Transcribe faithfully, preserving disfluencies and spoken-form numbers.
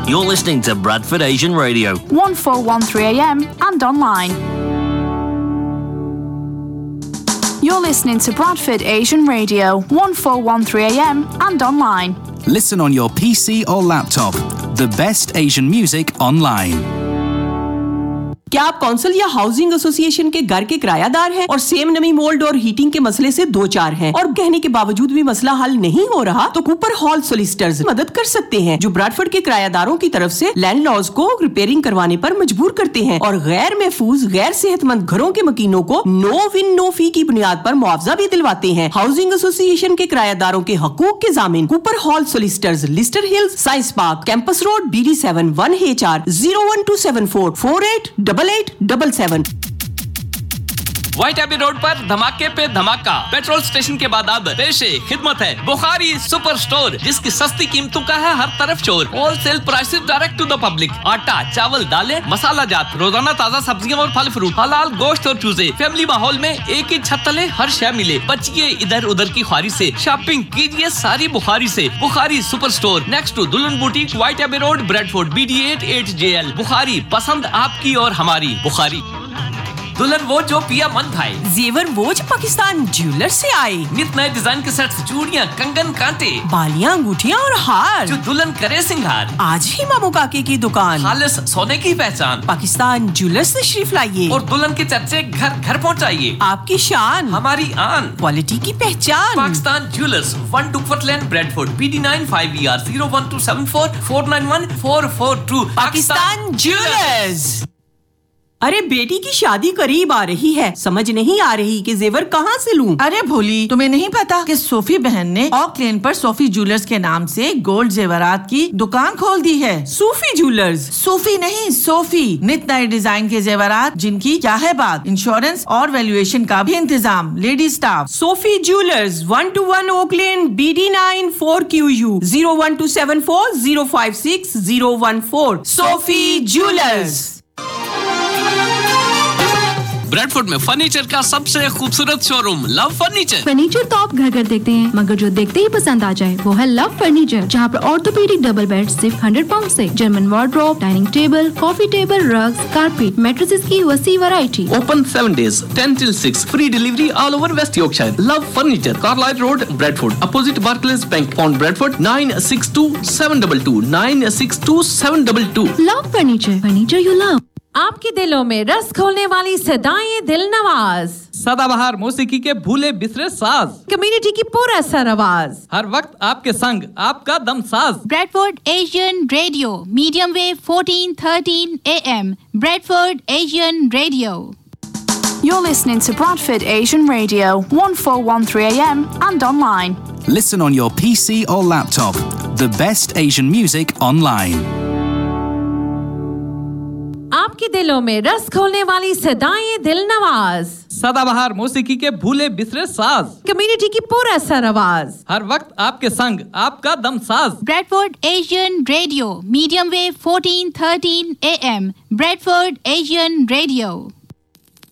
You're listening to Bradford Asian Radio. fourteen thirteen A M and online. You're listening to Bradford Asian Radio, fourteen thirteen A M and online. Listen on your P C or laptop. The best Asian music online. क्या आप council या housing association के घर के किरायादार हैं और same नमी mould और हीटिंग के मसले से दो चार हैं और कहने के बावजूद भी मसला हल नहीं हो रहा तो कूपर हॉल सोलिसिटर्स मदद कर सकते हैं जो ब्रैडफोर्ड के किरायादारों की तरफ से लैंडलॉर्ड्स को रिपेयरिंग करवाने पर मजबूर करते हैं और गैर महफूज गैर सेहतमंद घरों के मकीनों को नो विन नो फी की बुनियाद पर मुआवजा भी दिलवाते हैं। हाउसिंग एसोसिएशन के किरायादारों के हकूक के जामिन Cooper hall solicitors, Leicester hills, science park, campus road, B D seven one H R zero one two seven four four eight double eight double seven. White AB road पर धमाके पे धमाका। Petrol station के बाद अब पेशे खिदमत है बुखारी सुपर स्टोर, जिसकी सस्ती कीमतों का है हर तरफ शोर। Wholesale prices direct to the public. आटा, चावल, दालें, मसाला जात, रोजाना ताजा सब्जियां और फल फ्रूट, हलाल गोश्त और चूजे। फैमिली माहौल में एक ही छत तले हर शय मिले। बचिए इधर उधर की ख्वारी से, शॉपिंग कीजिए सारी बुखारी से। Bukhari super store next to दुल्हन boutique, white AB road, Bradford, B D eight eight J L. Bukhari, पसंद आपकी और हमारी। बुखारी दुल्हन वो जो पिया मन भाई। जेवर वो जो पाकिस्तान ज्वेलर्स से आए। नित नए डिजाइन के सेट्स, चूड़ियां, कंगन, कांटे, बालियां, अंगूठियां और हार जो दुल्हन करे सिंगार। आज ही मामू काके की दुकान। खालिस सोने की पहचान पाकिस्तान ज्वेलर्स से तशरीफ लाइए और दुल्हन के चर्चे घर घर पहुंचाइए। आपकी शान हमारी आन, क्वालिटी की पहचान। Pakistan jewellers, one डुकवर्थ lane, Bradford, B D nine five E R zero one two seven four four nine one four four to. Pakistan jewellers. अरे बेटी की शादी करीब आ रही है, समझ नहीं आ रही कि जेवर कहाँ से लूं। अरे भोली, तुम्हें नहीं पता कि सोफी बहन ने ऑक लेन पर सोफी ज्वेलर्स के नाम से गोल्ड जेवरात की दुकान खोल दी है। Sophie jewellers? सोफी नहीं, सोफी। नित नए डिजाइन के जेवरात जिनकी क्या है बात। इंश्योरेंस और वैल्यूएशन का भी इंतजाम, lady staff. Sophie jewellers, one two one okay लेन, B D nine four Q U, zero one two seven four zero five six zero one four. Sophie jewellers. Bradford में फर्नीचर का सबसे खूबसूरत showroom love furniture. Furniture तो आप घर घर देखते हैं, मगर जो देखते ही पसंद आ जाए वो है लव फर्नीचर, जहाँ पर ऑर्थोपेडिक डबल बेड सिर्फ हंड्रेड पाउंड से, German wardrobe, dining table, coffee table, rugs, carpet, mattresses की वसी variety. Open seven days, ten till six, free delivery all over West Yorkshire. Love furniture, Carlisle road, Bradford, opposite Barclays bank, on Bradford, nine six to seven to to nine six to seven to to. Love furniture, furniture you love. आपके दिलों में रस खोलने वाली सदाएं दिल नवाज, सदाबहार मौसीकी के भूले बिसरे साज, कम्युनिटी की पूरा सर आवाज, हर वक्त आपके संग आपका दम साज। Bradford Asian radio, medium wave fourteen thirteen A M, Bradford Asian Radio. You're listening to Bradford Asian Radio, fourteen thirteen A M and online. Listen on your P C or laptop. The best Asian music online. आपके दिलों में रस खोलने वाली सदाएं दिल नवाज, सदाबहार मौसीकी के भूले बिसरे साज, कम्युनिटी की पूरा सर आवाज, हर वक्त आपके संग आपका दम साज। Bradford Asian Radio, medium wave fourteen thirteen A M, Bradford Asian Radio.